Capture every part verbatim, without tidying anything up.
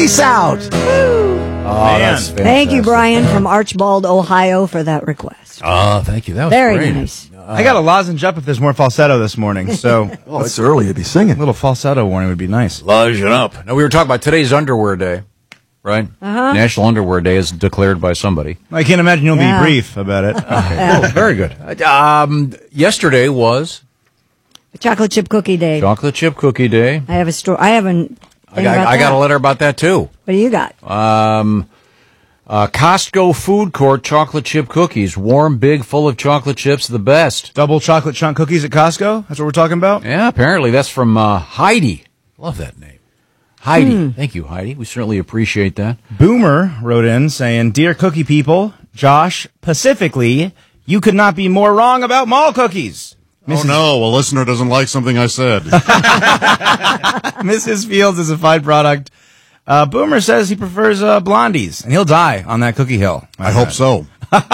Peace out. Oh, that's fantastic. Thank you, Brian, from Archbald, Ohio, for that request. Oh, thank you. That was Very great. nice. Uh, I got a lozenge up if there's more falsetto this morning, so Oh, it's early to be singing. a little falsetto warning would be nice. Lodge it up. Now, we were talking about today's Underwear Day, right? Uh-huh. National Underwear Day is declared by somebody. I can't imagine you'll Yeah. be brief about it. Oh, very good. Um, yesterday was Chocolate chip cookie day. Chocolate Chip Cookie Day. I have a story. I haven't. I got, I got a letter about that, too. What do you got? Um, uh, Costco food court chocolate chip cookies. Warm, big, full of chocolate chips, the best. Double chocolate chunk cookies at Costco? That's what we're talking about? Yeah, apparently that's from uh, Heidi. Love that name. Heidi. Thank you, Heidi. We certainly appreciate that. Boomer wrote in saying, Dear cookie people, Josh, specifically, you could not be more wrong about mall cookies. Oh, no, a listener doesn't like something I said. Missus Fields is a fine product. Uh, Boomer says he prefers uh, blondies, and he'll die on that cookie hill. I hope so.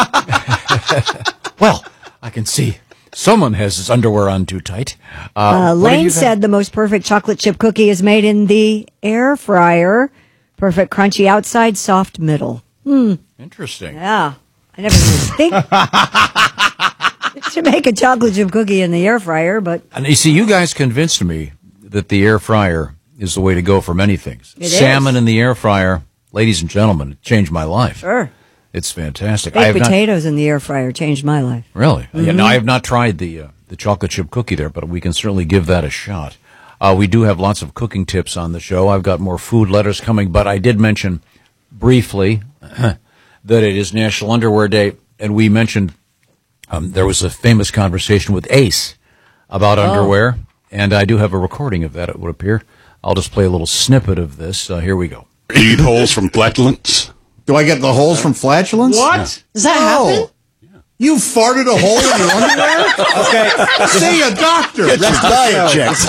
Well, I can see someone has his underwear on too tight. Uh, Uh, what did Lane you said the most perfect chocolate chip cookie is made in the air fryer. Perfect crunchy outside, soft middle. think? Interesting. Yeah. I never even think to make a chocolate chip cookie in the air fryer, but And you see, you guys convinced me that the air fryer is the way to go for many things. It Salmon is. in the air fryer, ladies and gentlemen, it changed my life. sure. It's fantastic. I Baked have not, potatoes in the air fryer changed my life. really? Yeah, no, I have not tried the uh, the chocolate chip cookie there, but we can certainly give that a shot. Uh, we do have lots of cooking tips on the show. I've got more food letters coming, but I did mention briefly that it is National Underwear Day, and we mentioned um, there was a famous conversation with Ace about underwear, and I do have a recording of that, it would appear. I'll just play a little snippet of this. Uh, here we go. Eat holes from flatulence. Do I get the holes from flatulence? What? Does that happen? You farted a hole in your underwear? Okay. See a doctor. That's diet checks.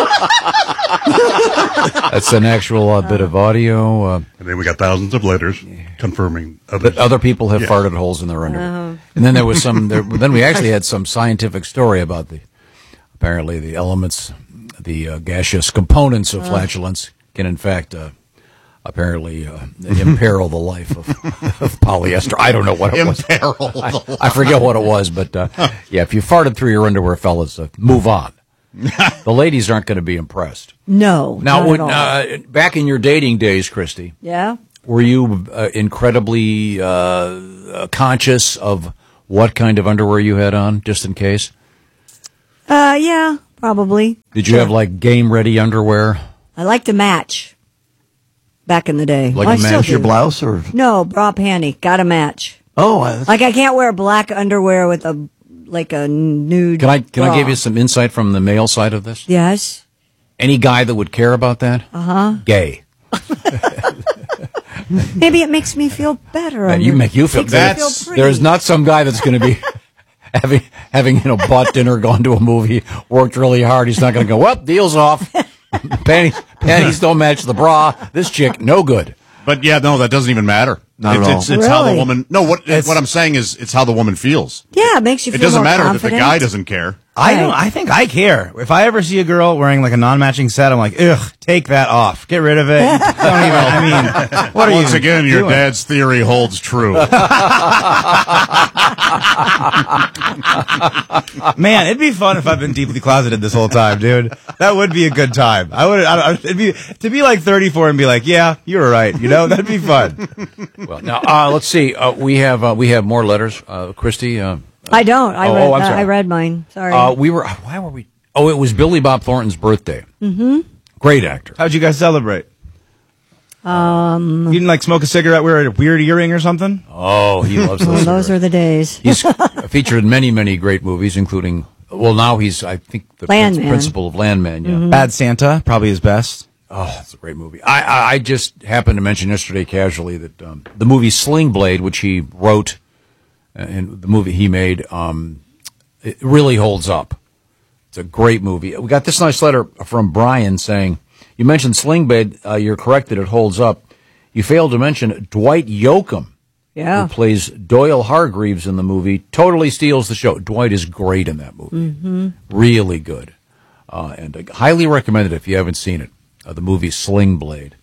That's an actual uh, bit of audio. Uh, And then we got thousands of letters confirming others. But other people have Yeah. farted holes in their underwear. And then there was some. There, then we actually had some scientific story about the apparently the elements, the uh, gaseous components of flatulence can in fact uh, apparently uh, imperil the life of, of polyester. I don't know what it was. Imperil. I, I forget what it was, but uh, yeah, if you farted through your underwear, fellas, uh, move on. The ladies aren't going to be impressed. No. Now, not would, at all. uh, back in your dating days, Christy, yeah. were you uh, incredibly uh, uh, conscious of what kind of underwear you had on, just in case? Uh, yeah, probably. Did you have like game ready underwear? I like to match. Back in the day. Like Well, I to still match Your do. blouse or No, bra panty. Got to match. oh, I- Like I can't wear black underwear with a like a nude. Can I can bra. I give you some insight from the male side of this? Yes. Any guy that would care about that, uh huh, gay. Maybe it makes me feel better. Uh, you make you feel Makes me that. feel pretty. There's not some guy that's going to be having having you know bought dinner, gone to a movie, worked really hard. He's not going to go. Well, deal's off. Panties panties don't match the bra. This chick, no good. But yeah, no, that doesn't even matter. Not it's, at all. It's, it's how the Really? woman. No, what what I'm saying is, it's how the woman feels. Yeah, it makes you It feel doesn't more matter that the confident. guy doesn't care. I don't. Right. I think I care. If I ever see a girl wearing like a non-matching set, I'm like, ugh, take that off, get rid of it. Don't even. I mean, what are Once you again, your doing? dad's theory holds true. Man, it'd be fun if I've been deeply closeted this whole time, dude. That would be a good time. I would. I, I, it'd be to be like thirty-four and be like, yeah, you were right. You know, that'd be fun. Well, now uh, let's see. Uh, we have uh, we have more letters, uh, Christy. Uh, I don't. I Oh, read. oh, I'm uh, sorry. I read mine. Sorry. uh, we were. Why were we? Oh, it was Billy Bob Thornton's birthday. Mm-hmm. Great actor. How'd you guys celebrate? Um, you didn't like smoke a cigarette, wear a weird earring or something? Oh, he loves Well, those. those are the days. He's featured in many, many great movies, including. Well, now he's, I think, the Landman. principal of Landman. Yeah. Bad Santa, probably his best. Oh, that's a great movie. I, I, I just happened to mention yesterday casually that um, the movie Sling Blade, which he wrote, uh, and the movie he made, um, it really holds up. It's a great movie. We got this nice letter from Brian saying, you mentioned Sling Blade. Uh, you're correct that it holds up. You failed to mention Dwight Yoakam, Yeah. who plays Doyle Hargreaves in the movie, totally steals the show. Dwight is great in that movie. Mm-hmm. Really good. Uh, and I highly recommend it if you haven't seen it. Uh, the movie Sling Blade.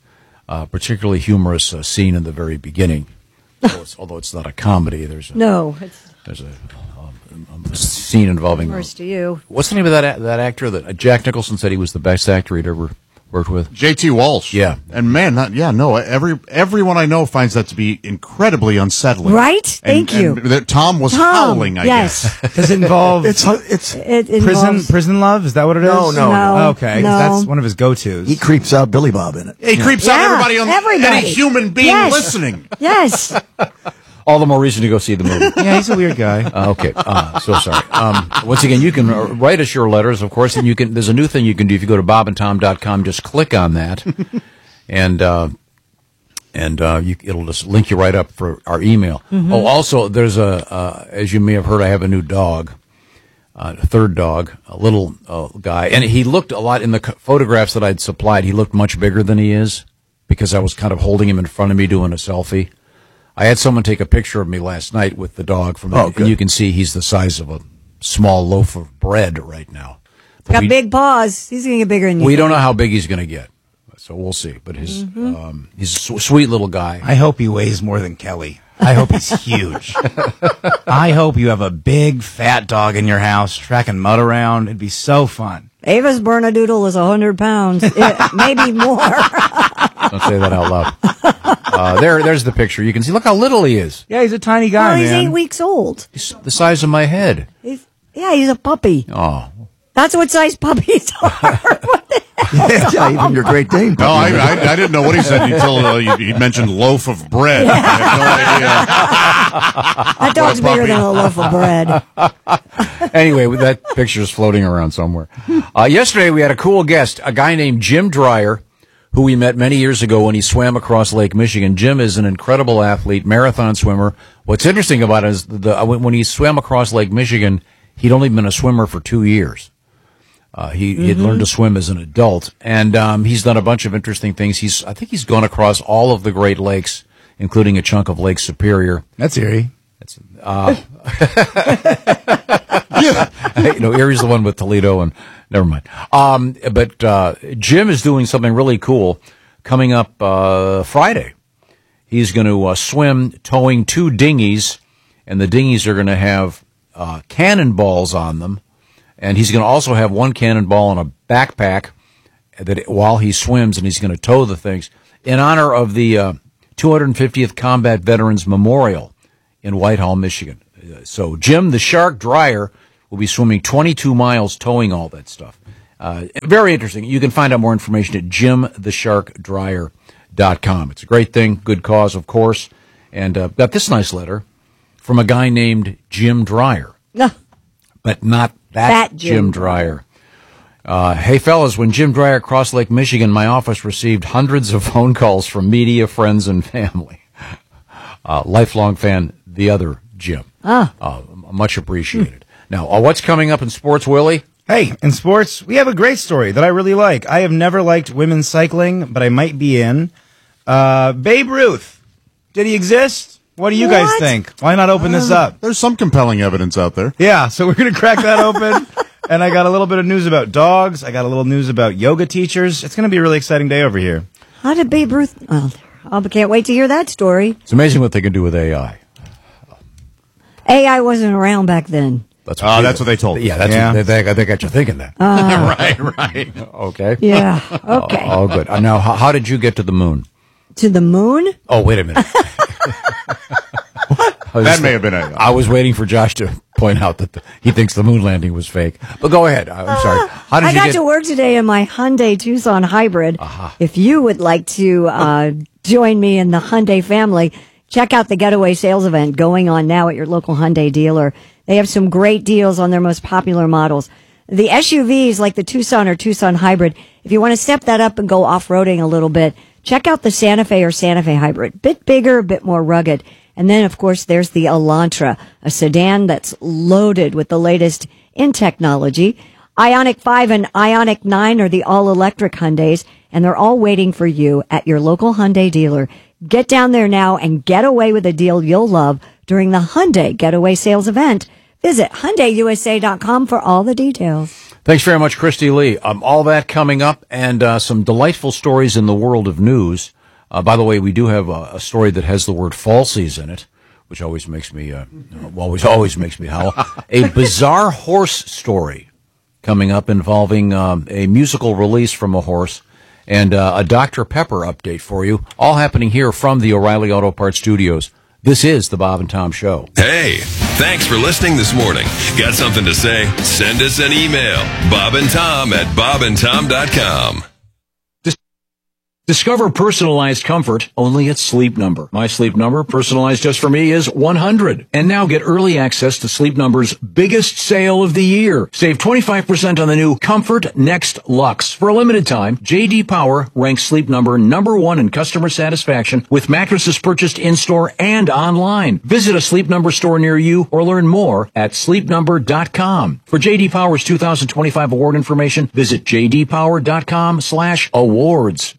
uh, particularly humorous uh, scene in the very beginning. although, it's, although it's not a comedy, there's a, No, it's there's a, um, a scene involving. worse to you. What's the name of that a- that actor? That uh, Jack Nicholson said he was the best actor he'd ever worked with. J T Walsh. Yeah. And man, that, yeah, no, every everyone I know finds that to be incredibly unsettling. Right? And- Thank you. and that Tom was Tom, howling, I yes. guess. Does it involve It's it's It prison involves- prison love? Is that what it is? No, no, No, no. Okay, 'cause no. that's one of his go-tos. he creeps out Billy Bob in it. He creeps out Yeah, everybody on everybody. any human being Yes. listening. Yes. All the more reason to go see the movie. Yeah, he's a weird guy. Uh, okay, uh, so sorry. Um, once again, you can uh, write us your letters, of course, and you can. There's a new thing you can do if you go to bob and tom dot com. Just click on that, and uh, and uh, you, it'll just link you right up for our email. Oh, also, there's a uh, as you may have heard, I have a new dog, uh, a third dog, a little uh, guy, and he looked a lot in the c- photographs that I'd supplied. He looked much bigger than he is because I was kind of holding him in front of me doing a selfie. I had someone take a picture of me last night with the dog from the, Oh, and good. you can see he's the size of a small loaf of bread right now. But Got we, big paws. He's going to get bigger than you. we don't know how big he's going to get, so we'll see. But his um, he's a su- sweet little guy. I hope he weighs more than Kelly. I hope he's huge. I hope you have a big fat dog in your house tracking mud around. It'd be so fun. Ava's Bernadoodle is one hundred pounds. It, maybe more. Don't say that out loud. Uh, there, there's the picture. You can see. Look how little he is. Yeah, he's a tiny guy, Well, he's man. eight weeks old. He's the size of my head. He's, yeah, he's a puppy. Oh, That's what size puppies are. Yeah, even your Great Dane. No, I, I, I didn't know what he said until uh, he, he mentioned loaf of bread. I had That dog's What a bigger than a loaf of bread. anyway, that picture's floating around somewhere. Uh, yesterday, we had a cool guest, a guy named Jim Dreyer, who we met many years ago when he swam across Lake Michigan. Jim is an incredible athlete, marathon swimmer. What's interesting about it is the, when when he swam across Lake Michigan, he'd only been a swimmer for two years. Uh, he he had learned to swim as an adult, and um, he's done a bunch of interesting things. He's I think he's gone across all of the Great Lakes, including a chunk of Lake Superior. That's eerie. You know, Erie's the one with Toledo, and never mind. Um, but uh, Jim is doing something really cool coming up uh, Friday. He's going to uh, swim towing two dinghies, and the dinghies are going to have uh, cannonballs on them, and he's going to also have one cannonball in a backpack that while he swims, and he's going to tow the things in honor of the uh, two hundred fiftieth Combat Veterans Memorial in Whitehall, Michigan. Uh, So Jim the Shark Dreyer will be swimming twenty-two miles towing all that stuff. Uh, very interesting. You can find out more information at jim the shark dreyer dot com. It's a great thing, good cause, of course. And uh, got this nice letter from a guy named Jim Dreyer, No. but not that, That Jim, Jim. Dreyer. Uh, hey, fellas, when Jim Dreyer crossed Lake Michigan, my office received hundreds of phone calls from media, friends, and family. Uh, lifelong fan, the other Jim. Ah. Uh, much appreciated. Now, uh, what's coming up in sports, Willie? Hey, in sports, we have a great story that I really like. I have never liked women's cycling, but I might be in. Uh, Babe Ruth. Did he exist? What do you guys What? think? Why not open this up? There's some compelling evidence out there. Yeah, so we're going to crack that open. And I got a little bit of news about dogs. I got a little news about yoga teachers. It's going to be a really exciting day over here. How did Babe Ruth? Oh, I can't wait to hear that story. It's amazing what they can do with A I. A I wasn't around back then. That's Ah, you- that's what they told us. Yeah, that's Yeah. What they, they, they got you thinking that. right, right. Okay. Yeah. Okay. Oh, good. Uh, now, how, how did you get to the moon? To the moon? Oh, wait a minute. I was That just- may have been a. I was waiting for Josh to point out that the, he thinks the moon landing was fake. But go ahead. I- I'm sorry. How did I you got get? to work today in my Hyundai Tucson hybrid. If you would like to uh, join me in the Hyundai family, check out the Getaway Sales event going on now at your local Hyundai dealer. They have some great deals on their most popular models. The S U Vs like the Tucson or Tucson Hybrid, if you want to step that up and go off-roading a little bit, check out the Santa Fe or Santa Fe Hybrid. Bit bigger, a bit more rugged. And then, of course, there's the Elantra, a sedan that's loaded with the latest in technology. Ioniq five and Ioniq nine are the all-electric Hyundais, and they're all waiting for you at your local Hyundai dealer. Get down there now and get away with a deal you'll love during the Hyundai Getaway Sales event. Visit Hyundai U S A dot com for all the details. Thanks very much, Christy Lee. Um, all that coming up, and uh, some delightful stories in the world of news. Uh, by the way, we do have a, a story that has the word falsies in it, which always makes me, uh, always, always makes me howl. A bizarre horse story coming up involving um, a musical release from a horse and uh, a Doctor Pepper update for you, all happening here from the O'Reilly Auto Parts Studios. This is the Bob and Tom Show. Hey, thanks for listening this morning. Got something to say? Send us an email. Bob and Tom at bob and tom dot com. Discover personalized comfort only at Sleep Number. My Sleep Number, personalized just for me, is one hundred. And now get early access to Sleep Number's biggest sale of the year. Save twenty-five percent on the new Comfort Next Luxe. For a limited time, J D Power ranks Sleep Number number one in customer satisfaction with mattresses purchased in-store and online. Visit a Sleep Number store near you or learn more at sleep number dot com. For J D Power's two thousand twenty-five award information, visit j d power dot com slash awards.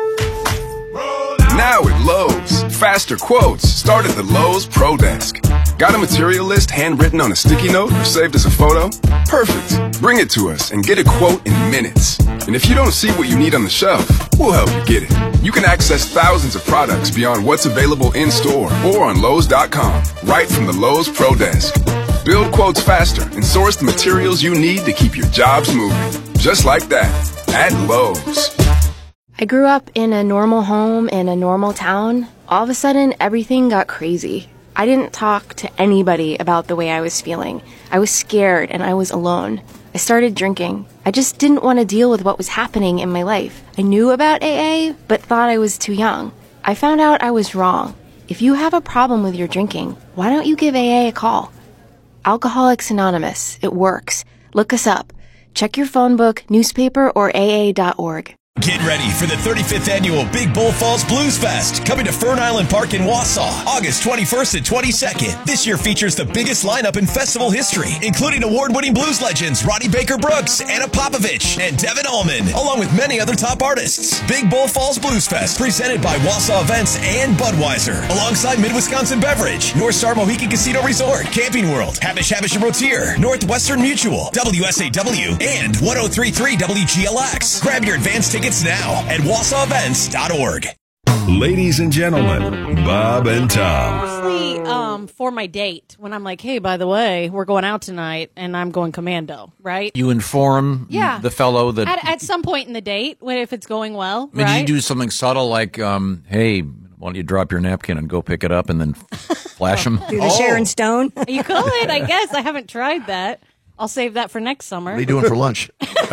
Now at Lowe's, faster quotes start at the Lowe's Pro Desk. Got a material list handwritten on a sticky note or saved as a photo? Perfect. Bring it to us and get a quote in minutes. And if you don't see what you need on the shelf, we'll help you get it. You can access thousands of products beyond what's available in-store or on Lowe's dot com, right from the Lowe's Pro Desk. Build quotes faster and source the materials you need to keep your jobs moving. Just like that, at Lowe's. I grew up in a normal home in a normal town. All of a sudden, everything got crazy. I didn't talk to anybody about the way I was feeling. I was scared and I was alone. I started drinking. I just didn't want to deal with what was happening in my life. I knew about A A, but thought I was too young. I found out I was wrong. If you have a problem with your drinking, why don't you give A A a call? Alcoholics Anonymous. It works. Look us up. Check your phone book, newspaper, or A A dot org. Get ready for the thirty-fifth Annual Big Bull Falls Blues Fest, coming to Fern Island Park in Wausau, August twenty-first and twenty-second. This year features the biggest lineup in festival history, including award-winning blues legends Ronnie Baker Brooks, Anna Popovich, and Devin Allman, along with many other top artists. Big Bull Falls Blues Fest, presented by Wausau Events and Budweiser, alongside Mid-Wisconsin Beverage, North Star Mohican Casino Resort, Camping World, Habish Habish and Rotier, Northwestern Mutual, W S A W, and one oh three point three W G L X. Grab your advance tickets now at wausau events dot org. Ladies and gentlemen, Bob and Tom. Mostly um, for my date, when I'm like, hey, by the way, we're going out tonight, and I'm going commando, right? You inform Yeah. the fellow that... At, at some point in the date, when- if it's going well, I mean, right? did you do something subtle like, um, hey, why don't you drop your napkin and go pick it up and then flash him? Do the Sharon Stone. You could, I guess. I haven't tried that. I'll save that for next summer. What are you doing for lunch?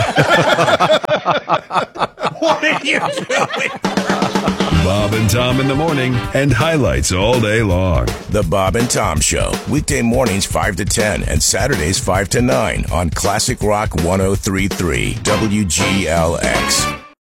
What are you doing? Bob and Tom in the morning and highlights all day long. The Bob and Tom Show, weekday mornings five to ten and Saturdays five to nine on Classic Rock one oh three point three W G L X.